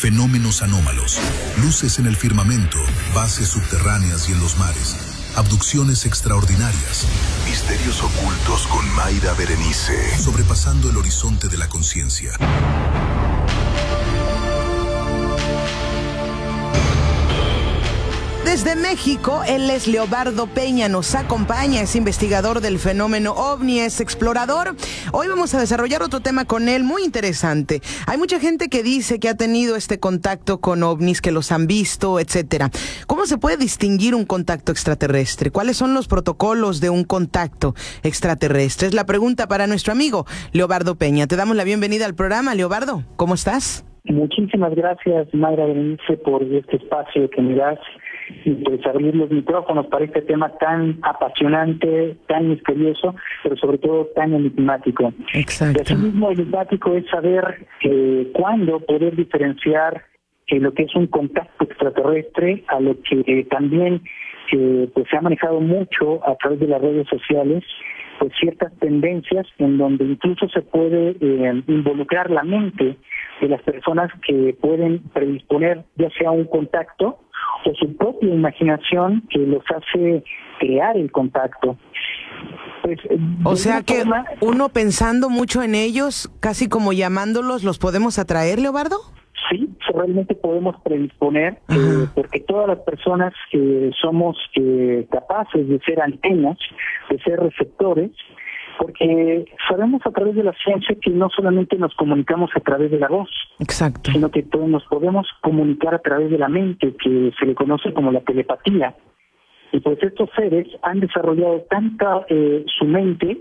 fenómenos anómalos, luces en el firmamento, bases subterráneas y en los mares, abducciones extraordinarias, misterios ocultos con Mayra Berenice, sobrepasando el horizonte de la conciencia. Desde México, él es Leobardo Peña, nos acompaña, es investigador del fenómeno OVNI, es explorador. Hoy vamos a desarrollar otro tema con él muy interesante. Hay mucha gente que dice que ha tenido este contacto con OVNIs, que los han visto, etcétera. ¿Cómo se puede distinguir un contacto extraterrestre? ¿Cuáles son los protocolos de un contacto extraterrestre? Es la pregunta para nuestro amigo Leobardo Peña. Te damos la bienvenida al programa, Leobardo. ¿Cómo estás? Muchísimas gracias, Mayra Berenice, por este espacio que me das y pues abrir los micrófonos para este tema tan apasionante, tan misterioso, pero sobre todo tan enigmático. Exacto. Y asimismo, enigmático es saber cuándo poder diferenciar lo que es un contacto extraterrestre a lo que también pues se ha manejado mucho a través de las redes sociales, pues ciertas tendencias en donde incluso se puede involucrar la mente de las personas que pueden predisponer ya sea un contacto o su propia imaginación que los hace crear el contacto. Pues, o sea que uno pensando mucho en ellos, casi como llamándolos, ¿los podemos atraer, Leobardo? Sí, realmente podemos predisponer, porque todas las personas que somos capaces de ser antenas, de ser receptores, porque sabemos a través de la ciencia que no solamente nos comunicamos a través de la voz, exacto, sino que nos podemos comunicar a través de la mente, que se le conoce como la telepatía. Y pues estos seres han desarrollado tanto su mente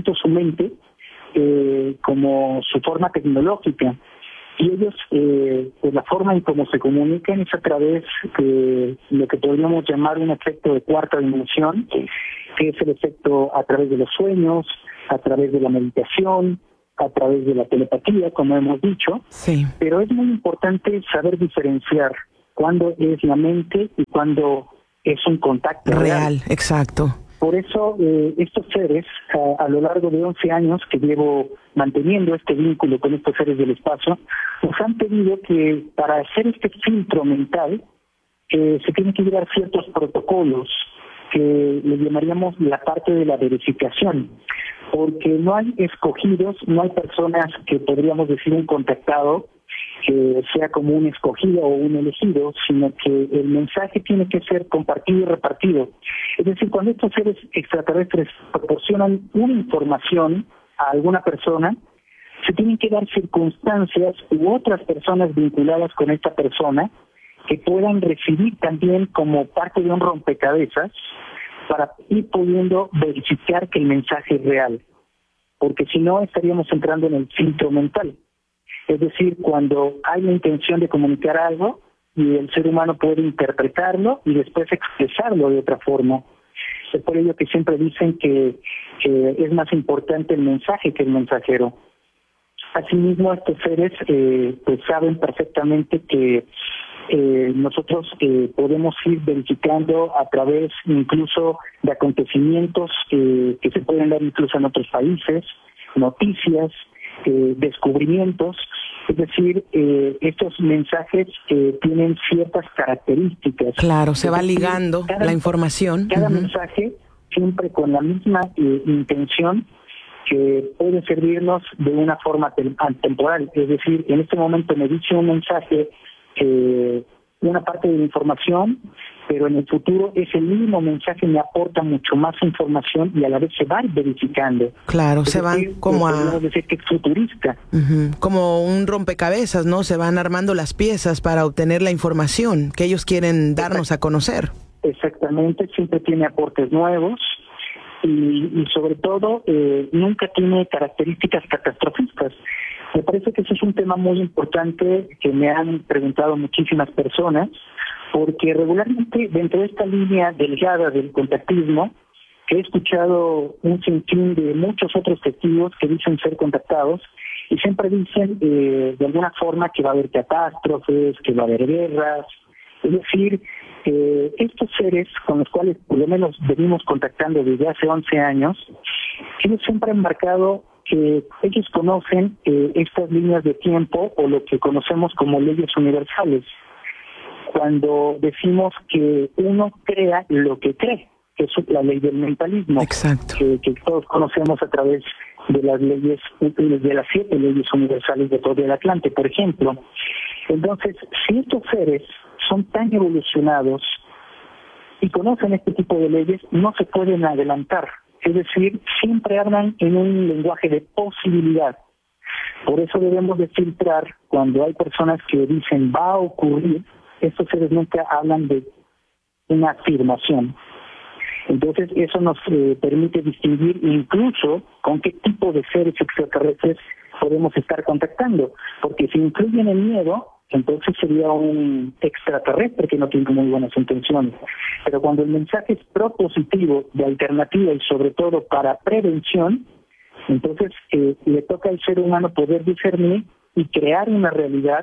como su forma tecnológica. Y ellos, pues la forma en cómo se comunican es a través de lo que podríamos llamar un efecto de cuarta dimensión, que es el efecto a través de los sueños, a través de la meditación, a través de la telepatía, como hemos dicho. Sí. Pero es muy importante saber diferenciar cuándo es la mente y cuándo es un contacto real. Exacto. Por eso estos seres, a lo largo de 11 años que llevo manteniendo este vínculo con estos seres del espacio, nos han pedido que para hacer este filtro mental se tienen que llevar ciertos protocolos que le llamaríamos la parte de la verificación, porque no hay escogidos, no hay personas que podríamos decir un contactado que sea como un escogido o un elegido, sino que el mensaje tiene que ser compartido y repartido. Es decir, cuando estos seres extraterrestres proporcionan una información a alguna persona, se tienen que dar circunstancias u otras personas vinculadas con esta persona que puedan recibir también como parte de un rompecabezas para ir pudiendo verificar que el mensaje es real, porque si no estaríamos entrando en el filtro mental. Es decir, cuando hay la intención de comunicar algo y el ser humano puede interpretarlo y después expresarlo de otra forma. Es por ello que siempre dicen que es más importante el mensaje que el mensajero. Asimismo, estos seres pues saben perfectamente que nosotros podemos ir verificando a través incluso de acontecimientos que se pueden dar incluso en otros países, noticias, descubrimientos, es decir, estos mensajes tienen ciertas características. Claro, se va ligando la información. Cada mensaje siempre con la misma intención que puede servirnos de una forma temporal. Es decir, en este momento me dice un mensaje una parte de la información, pero en el futuro ese mismo mensaje me aporta mucho más información y a la vez se va verificando. Claro, se van como podemos decir que es futurista. Como un rompecabezas, ¿no? Se van armando las piezas para obtener la información que ellos quieren darnos a conocer. Exactamente, siempre tiene aportes nuevos y sobre todo nunca tiene características catastrofistas. Me parece que ese es un tema muy importante que me han preguntado muchísimas personas, porque regularmente dentro de esta línea delgada del contactismo, que he escuchado un sinfín de muchos otros testigos que dicen ser contactados, y siempre dicen de alguna forma que va a haber catástrofes, que va a haber guerras. Es decir, estos seres con los cuales por lo menos venimos contactando desde hace 11 años, ellos siempre han marcado ellos conocen estas líneas de tiempo o lo que conocemos como leyes universales. Cuando decimos que uno crea lo que cree, que es la ley del mentalismo. Exacto. Que todos conocemos a través de las leyes, de las 7 leyes universales de todo el Atlante, por ejemplo. Entonces, si estos seres son tan evolucionados y conocen este tipo de leyes, no se pueden adelantar. Es decir, siempre hablan en un lenguaje de posibilidad. Por eso debemos de filtrar cuando hay personas que dicen va a ocurrir. Estos seres nunca hablan de una afirmación. Entonces, eso nos permite distinguir incluso con qué tipo de seres extraterrestres podemos estar contactando. Porque si incluyen el miedo, entonces sería un extraterrestre que no tiene muy buenas intenciones. Pero cuando el mensaje es propositivo, de alternativa y sobre todo para prevención, entonces le toca al ser humano poder discernir y crear una realidad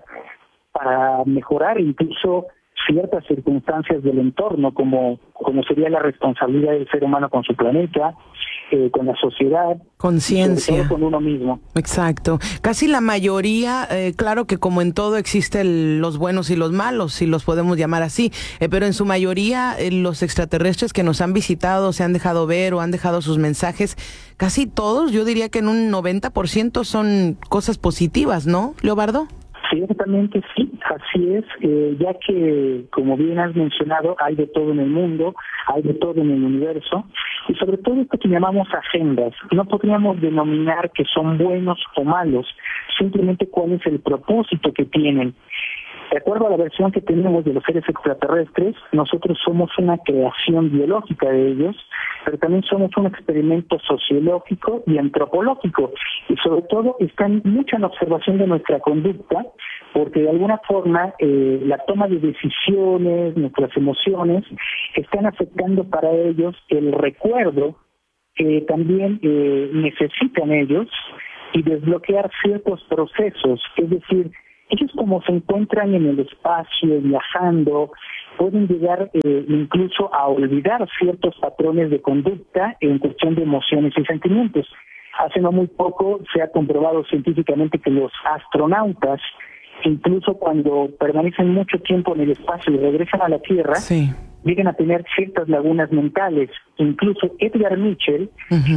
para mejorar incluso ciertas circunstancias del entorno, como sería la responsabilidad del ser humano con su planeta, con la sociedad, conciencia, sobre todo con uno mismo. Exacto. Casi la mayoría, claro que como en todo existen los buenos y los malos, si los podemos llamar así, pero en su mayoría los extraterrestres que nos han visitado, se han dejado ver o han dejado sus mensajes, casi todos, yo diría que en un 90% son cosas positivas, ¿no, Leobardo? Ciertamente sí, así es, ya que, como bien has mencionado, hay de todo en el mundo, hay de todo en el universo, y sobre todo esto que llamamos agendas. No podríamos denominar que son buenos o malos, simplemente cuál es el propósito que tienen. De acuerdo a la versión que tenemos de los seres extraterrestres, nosotros somos una creación biológica de ellos, pero también somos un experimento sociológico y antropológico, y sobre todo están mucho en observación de nuestra conducta, porque de alguna forma la toma de decisiones, nuestras emociones, están afectando para ellos el recuerdo que también necesitan ellos y desbloquear ciertos procesos, es decir, ellos como se encuentran en el espacio, viajando, pueden llegar incluso a olvidar ciertos patrones de conducta en cuestión de emociones y sentimientos. Hace no muy poco se ha comprobado científicamente que los astronautas, incluso cuando permanecen mucho tiempo en el espacio y regresan a la Tierra, sí, llegan a tener ciertas lagunas mentales. Incluso Edgar Mitchell,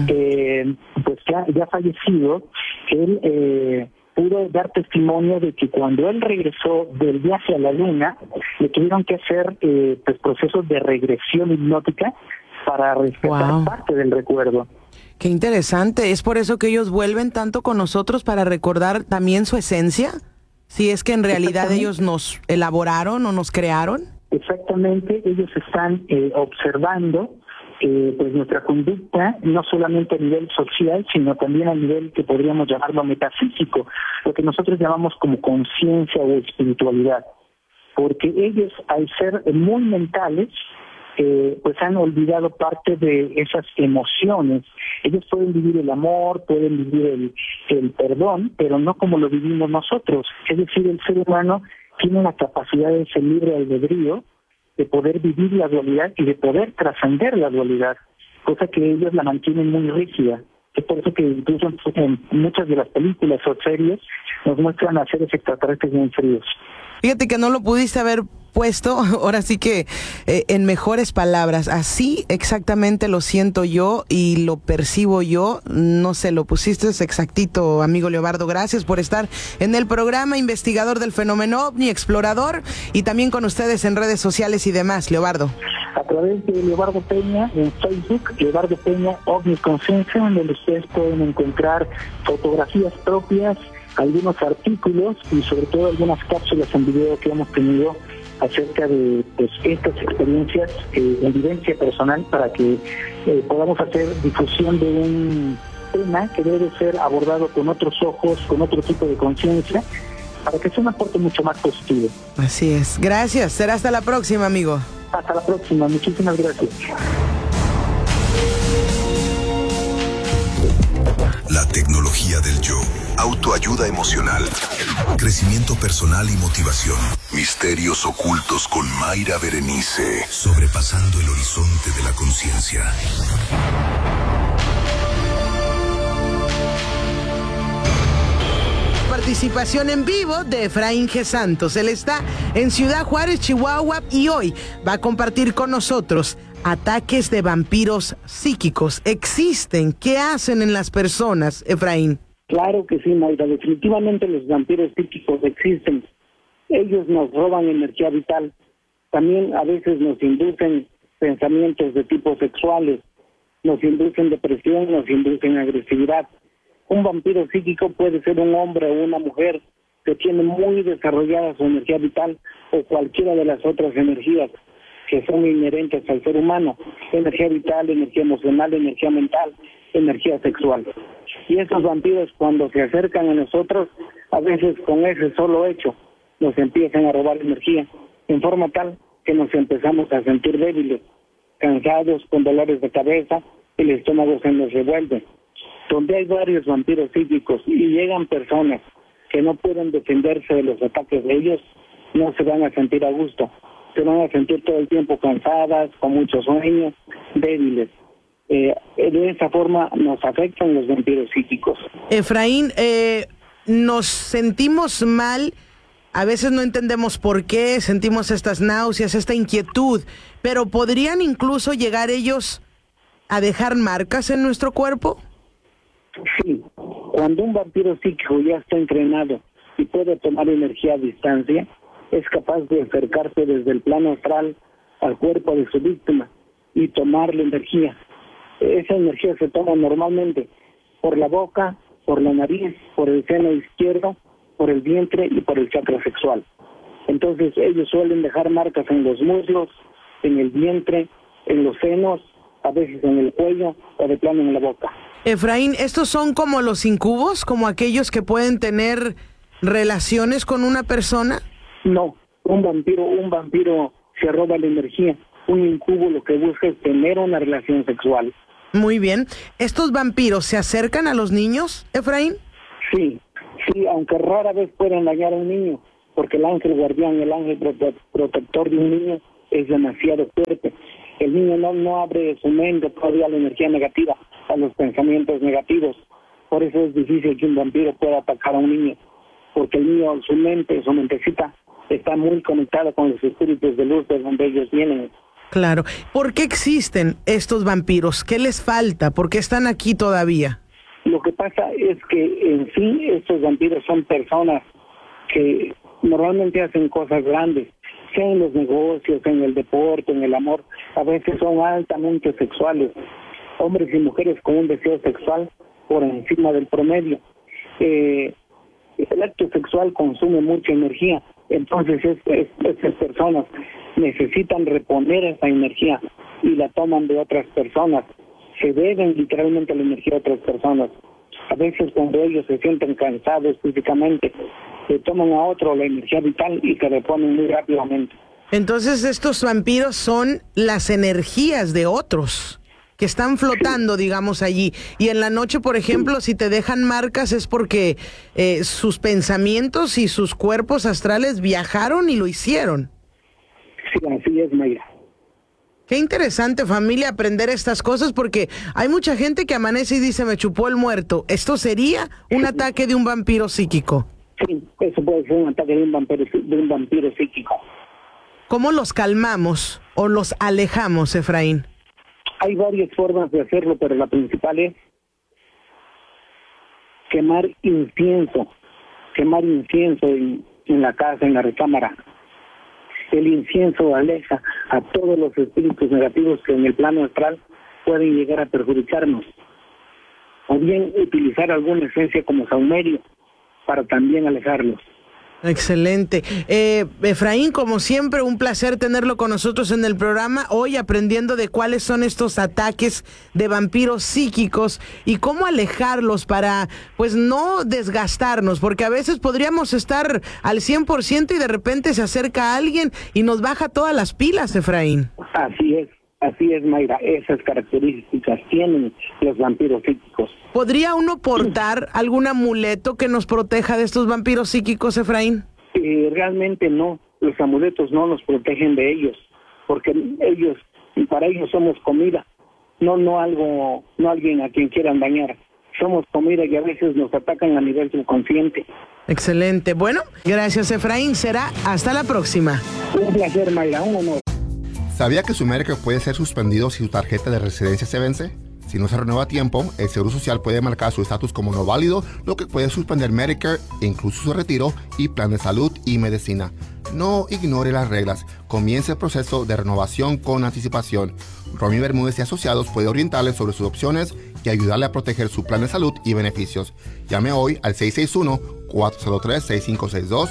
pues ya fallecido, él pudo dar testimonio de que cuando él regresó del viaje a la Luna, le tuvieron que hacer pues procesos de regresión hipnótica para rescatar parte del recuerdo. Qué interesante. ¿Es por eso que ellos vuelven tanto con nosotros para recordar también su esencia? Si es que en realidad ellos nos elaboraron o nos crearon. Exactamente, ellos están observando pues nuestra conducta, no solamente a nivel social, sino también a nivel que podríamos llamarlo metafísico, lo que nosotros llamamos como conciencia o espiritualidad, porque ellos, al ser muy mentales, pues han olvidado parte de esas emociones. Ellos pueden vivir el amor, pueden vivir el perdón, pero no como lo vivimos nosotros. Es decir, el ser humano tiene la capacidad de ese libre albedrío, de poder vivir la dualidad y de poder trascender la dualidad, cosa que ellos la mantienen muy rígida. Es por eso que incluso en muchas de las películas o series nos muestran a seres extraterrestres muy fríos. Fíjate que no lo pudiste haber puesto, ahora sí que en mejores palabras, así exactamente lo siento yo y lo percibo yo, no sé, lo pusiste exactito, amigo Leobardo. Gracias por estar en el programa, investigador del fenómeno OVNI, explorador, y también con ustedes en redes sociales y demás, Leobardo. A través de Leobardo Peña en Facebook, Leobardo Peña OVNI Conciencia, donde ustedes pueden encontrar fotografías propias, algunos artículos y sobre todo algunas cápsulas en video que hemos tenido acerca de pues, estas experiencias en vivencia personal, para que podamos hacer difusión de un tema que debe ser abordado con otros ojos, con otro tipo de conciencia, para que sea un aporte mucho más positivo. Así es. Gracias. Será hasta la próxima, amigo. Hasta la próxima. Muchísimas gracias. La tecnología del yo. Autoayuda emocional. Crecimiento personal y motivación. Misterios ocultos con Mayra Berenice. Sobrepasando el horizonte de la conciencia. participación en vivo de Efraín G. Santos. Él está en Ciudad Juárez, Chihuahua, y hoy va a compartir con nosotros ataques de vampiros psíquicos. ¿Existen? ¿Qué hacen en las personas, Efraín? Claro que sí, Mayra. Definitivamente los vampiros psíquicos existen. Ellos nos roban energía vital. También a veces nos inducen pensamientos de tipo sexuales, nos inducen depresión, nos inducen agresividad. Un vampiro psíquico puede ser un hombre o una mujer que tiene muy desarrollada su energía vital o cualquiera de las otras energías que son inherentes al ser humano: energía vital, energía emocional, energía mental, energía sexual. Y esos vampiros, cuando se acercan a nosotros, a veces con ese solo hecho nos empiezan a robar energía, en forma tal que nos empezamos a sentir débiles, cansados, con dolores de cabeza, el estómago se nos revuelve. Donde hay varios vampiros psíquicos y llegan personas que no pueden defenderse de los ataques de ellos, no se van a sentir a gusto, se van a sentir todo el tiempo cansadas, con muchos sueños, débiles. De esa forma nos afectan los vampiros psíquicos. Efraín, nos sentimos mal, a veces no entendemos por qué, sentimos estas náuseas, esta inquietud, pero ¿podrían incluso llegar ellos a dejar marcas en nuestro cuerpo? Sí, cuando un vampiro psíquico ya está entrenado y puede tomar energía a distancia, es capaz de acercarse desde el plano astral al cuerpo de su víctima y tomarle energía. Esa energía se toma normalmente por la boca, por la nariz, por el seno izquierdo, por el vientre y por el chakra sexual. Entonces ellos suelen dejar marcas en los muslos, en el vientre, en los senos, a veces en el cuello o de plano en la boca. Efraín, ¿estos son como los incubos, como aquellos que pueden tener relaciones con una persona? No, un vampiro se roba la energía. Un incubo lo que busca es tener una relación sexual. Muy bien. ¿Estos vampiros se acercan a los niños, Efraín? Sí, aunque rara vez pueden dañar a un niño, porque el ángel guardián, el ángel protector de un niño es demasiado fuerte. El niño no abre su mente todavía a la energía negativa, a los pensamientos negativos. Por eso es difícil que un vampiro pueda atacar a un niño, porque el niño, su mentecita, está muy conectada con los espíritus de luz de donde ellos vienen. Claro. ¿Por qué existen estos vampiros? ¿Qué les falta? ¿Por qué están aquí todavía? Lo que pasa es que en sí estos vampiros son personas que normalmente hacen cosas grandes, sea en los negocios, en el deporte, en el amor. A veces son altamente sexuales, hombres y mujeres con un deseo sexual por encima del promedio. El acto sexual consume mucha energía, entonces estas personas necesitan reponer esa energía y la toman de otras personas. Se deben literalmente la energía de otras personas. A veces cuando ellos se sienten cansados físicamente, se toman a otro la energía vital y se reponen muy rápidamente. Entonces estos vampiros son las energías de otros que están flotando, digamos, allí. Y en la noche, por ejemplo, si te dejan marcas es porque sus pensamientos y sus cuerpos astrales viajaron y lo hicieron. Sí, así es, Mayra. Qué interesante, familia, aprender estas cosas, porque hay mucha gente que amanece y dice, me chupó el muerto. ¿Esto sería un ataque de un vampiro psíquico? Sí, eso puede ser un ataque de un vampiro psíquico. ¿Cómo los calmamos o los alejamos, Efraín? Hay varias formas de hacerlo, pero la principal es quemar incienso en la casa, en la recámara. El incienso aleja a todos los espíritus negativos que en el plano astral pueden llegar a perjudicarnos. O bien utilizar alguna esencia como saumerio para también alejarlos. Excelente. Efraín, como siempre, un placer tenerlo con nosotros en el programa, hoy aprendiendo de cuáles son estos ataques de vampiros psíquicos y cómo alejarlos para, pues, no desgastarnos, porque a veces podríamos estar al 100% y de repente se acerca alguien y nos baja todas las pilas, Efraín. Así es, Mayra. Esas características tienen los vampiros psíquicos. ¿Podría uno portar algún amuleto que nos proteja de estos vampiros psíquicos, Efraín? Realmente no. Los amuletos no nos protegen de ellos, porque para ellos somos comida, no alguien a quien quieran dañar. somos comida que a veces nos atacan a nivel subconsciente. Excelente. Bueno, gracias, Efraín. Será hasta la próxima. Un placer, Mayra, un honor. ¿Sabía que su Medicare puede ser suspendido si su tarjeta de residencia se vence? Si no se renueva a tiempo, el Seguro Social puede marcar su estatus como no válido, lo que puede suspender Medicare, incluso su retiro y plan de salud y medicina. No ignore las reglas. Comience el proceso de renovación con anticipación. Romy Bermúdez y Asociados puede orientarle sobre sus opciones y ayudarle a proteger su plan de salud y beneficios. Llame hoy al 661-403-6562,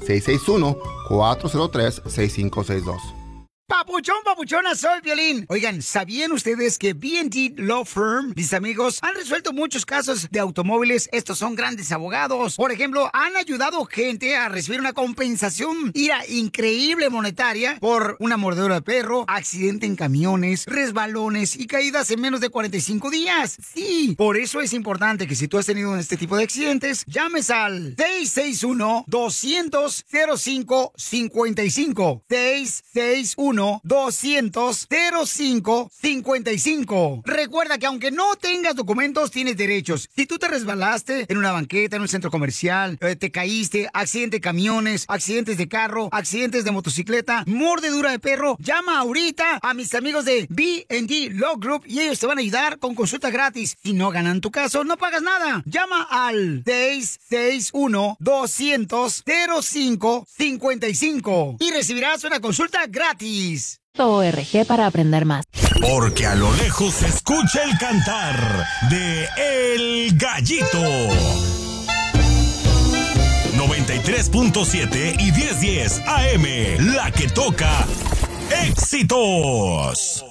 661-403-6562. Papuchón, papuchona, soy Piolín. Oigan, ¿sabían ustedes que B&D Law Firm, mis amigos, han resuelto muchos casos de automóviles? Estos son grandes abogados. Por ejemplo, han ayudado gente a recibir una compensación increíble monetaria por una mordedura de perro, accidente en camiones, resbalones y caídas en menos de 45 días. Sí, por eso es importante que si tú has tenido este tipo de accidentes, llames al 661-200-0555. 661-200-0555. Recuerda que aunque no tengas documentos, tienes derechos. Si tú te resbalaste en una banqueta, en un centro comercial, te caíste, accidente de camiones, accidentes de carro, accidentes de motocicleta, mordedura de perro, llama ahorita a mis amigos de B&D Law Group y ellos te van a ayudar con consulta gratis. Si no ganan tu caso, no pagas nada. Llama al 661-200-0555 y recibirás una consulta gratis. .org para aprender más. Porque a lo lejos se escucha el cantar de El Gallito. 93.7 y 1010 AM, la que toca éxitos.